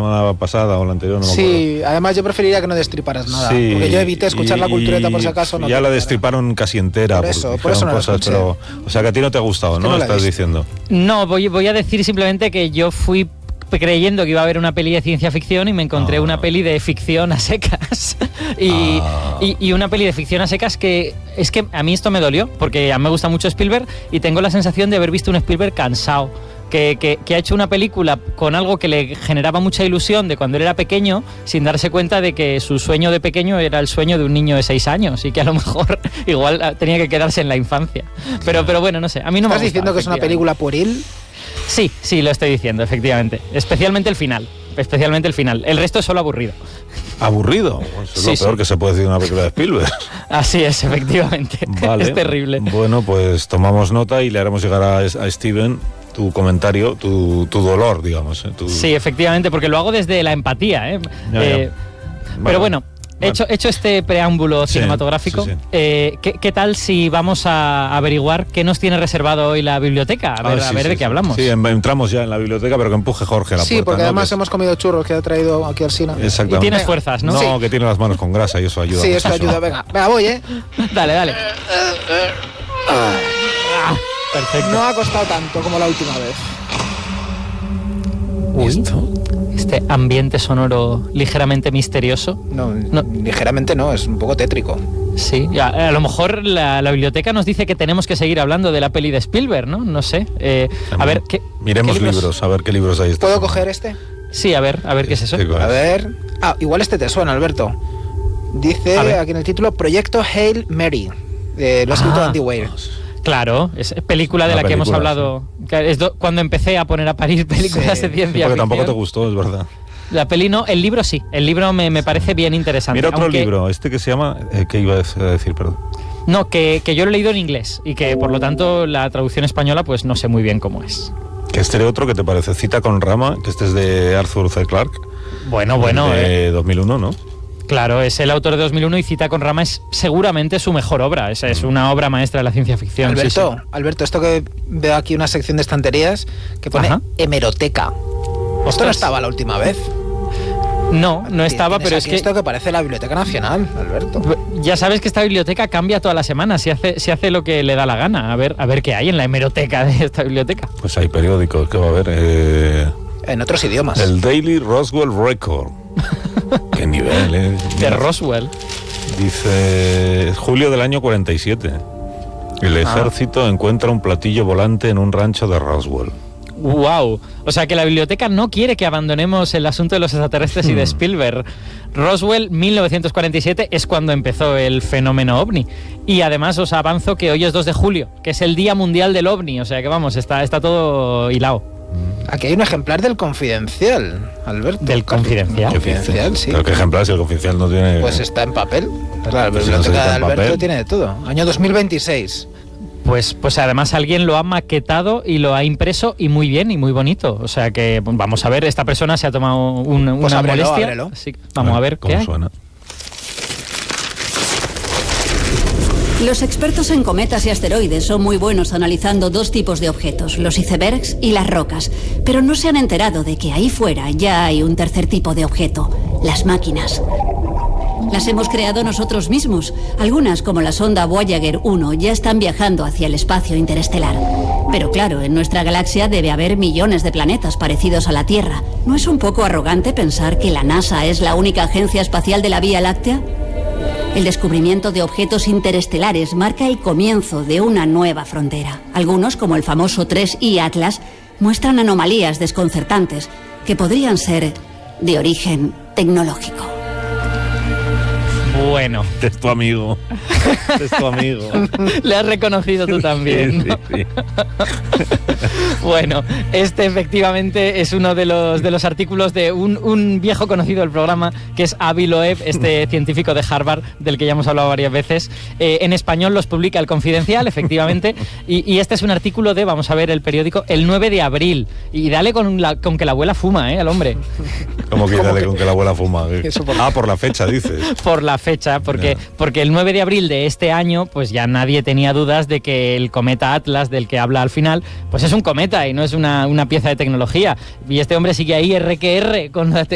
semana pasada o la anterior, no me acuerdo. Sí, además yo preferiría que no destriparas nada, Sí, porque yo evité escuchar la cultureta por si acaso. No ya la destriparon casi entera. Por eso no cosas, pero, o sea que a ti no te ha gustado, ¿no? Estás diciendo. No, voy a decir simplemente que yo fui creyendo que iba a haber una peli de ciencia ficción y me encontré una peli de ficción a secas y una peli de ficción a secas que es que a mí esto me dolió porque a mí me gusta mucho Spielberg y tengo la sensación de haber visto un Spielberg cansado que ha hecho una película con algo que le generaba mucha ilusión de cuando él era pequeño sin darse cuenta de que su sueño de pequeño era el sueño de un niño de 6 años y que a lo mejor igual tenía que quedarse en la infancia, pero bueno, no sé, a mí no me gusta. ¿Estás diciendo que es una película pueril? Sí, lo estoy diciendo, efectivamente. Especialmente el final. El resto es solo aburrido. ¿Aburrido? Pues es lo peor que se puede decir de una película de Spielberg. Así es, efectivamente. Vale. Es terrible. Bueno, pues tomamos nota y le haremos llegar a Steven tu comentario, tu dolor, digamos. Sí, efectivamente, porque lo hago desde la empatía. Ya. Pero bueno. Hecho este preámbulo cinematográfico, sí. ¿Qué tal si vamos a averiguar qué nos tiene reservado hoy la biblioteca? A ver de qué hablamos. Sí, entramos ya en la biblioteca, pero que empuje Jorge a la puerta. Sí, porque además ¿no? hemos comido churros que ha traído aquí al Sina. Exactamente. Y tienes fuerzas, ¿no? No, Sí. que tiene las manos con grasa y eso ayuda. Sí, eso ayuda. Venga, voy, Dale. Perfecto. No ha costado tanto como la última vez. Este ambiente sonoro ligeramente misterioso. No, ligeramente no, es un poco tétrico. Sí, a lo mejor la biblioteca nos dice que tenemos que seguir hablando de la peli de Spielberg, ¿no? No sé. A ver, miremos ¿qué libros, a ver qué libros hay. ¿Puedo coger este? Sí, a ver qué es eso. A ver. Igual este te suena, Alberto. Dice aquí en el título Proyecto Hail Mary. Lo ha escrito Andy Weir. Claro, es película de la que hemos hablado. Sí. Es cuando empecé a poner a parir películas de ciencia ficción. Porque tampoco te gustó, es verdad. La peli no, el libro sí. El libro me parece bien interesante. Mira otro libro, que se llama... ¿Qué iba a decir, perdón? No, que yo lo he leído en inglés y que por lo tanto la traducción española pues no sé muy bien cómo es. ¿Que este otro que te parece? Cita con Rama, que este es de Arthur C. Clarke. Bueno. De 2001, ¿no? Claro, es el autor de 2001 y Cita con Rama es seguramente su mejor obra. Esa es una obra maestra de la ciencia ficción. Alberto, esto que veo aquí una sección de estanterías que pone hemeroteca. Esto no estaba la última vez. No estaba, pero es que... Esto que parece la Biblioteca Nacional, Alberto. Ya sabes que esta biblioteca cambia toda la semana, se hace lo que le da la gana. A ver qué hay en la hemeroteca de esta biblioteca. Pues hay periódicos, ¿qué va a haber? En otros idiomas. El Daily Roswell Record. ¿Qué nivel, De Roswell. Dice, julio del año 47. El ejército encuentra un platillo volante en un rancho de Roswell. ¡Wow! O sea que la biblioteca no quiere que abandonemos el asunto de los extraterrestres y de Spielberg. Roswell, 1947, es cuando empezó el fenómeno OVNI. Y además os avanzo que hoy es 2 de julio, que es el Día Mundial del OVNI. O sea que vamos, está todo hilado. Aquí hay un ejemplar del Confidencial, Alberto. ¿Del Confidencial? Confidencial, sí. ¿Pero qué ejemplar si el Confidencial no tiene...? Pues está en papel. La Pues biblioteca no de en Alberto papel. tiene de todo. Año 2026. Pues además alguien lo ha maquetado y lo ha impreso y muy bien y muy bonito. O sea que vamos a ver, esta persona se ha tomado una molestia. Ábrelo. Sí, vamos a ver cómo qué hay. suena. Los expertos en cometas y asteroides son muy buenos analizando 2 tipos de objetos, los icebergs y las rocas, pero no se han enterado de que ahí fuera ya hay un tercer tipo de objeto, las máquinas. Las hemos creado nosotros mismos. Algunas, como la sonda Voyager 1, ya están viajando hacia el espacio interestelar. Pero claro, en nuestra galaxia debe haber millones de planetas parecidos a la Tierra. ¿No es un poco arrogante pensar que la NASA es la única agencia espacial de la Vía Láctea? El descubrimiento de objetos interestelares marca el comienzo de una nueva frontera. Algunos, como el famoso 3I Atlas, muestran anomalías desconcertantes que podrían ser de origen tecnológico. Bueno. Es tu amigo. Es tu amigo. Le has reconocido tú también, ¿no? Sí. Bueno, este efectivamente es uno de los artículos de un viejo conocido del programa, que es Avi Loeb, este científico de Harvard, del que ya hemos hablado varias veces. En español los publica El Confidencial, efectivamente, y este es un artículo de, vamos a ver, el periódico, el 9 de abril. Y dale con que la abuela fuma, al hombre. ¿Cómo que dale con que la abuela fuma? Por la fecha, dices. Por la fecha, porque el 9 de abril de este año, pues ya nadie tenía dudas de que el cometa Atlas, del que habla al final, pues es un cometa y no es una pieza de tecnología. Y este hombre sigue ahí, R que R, con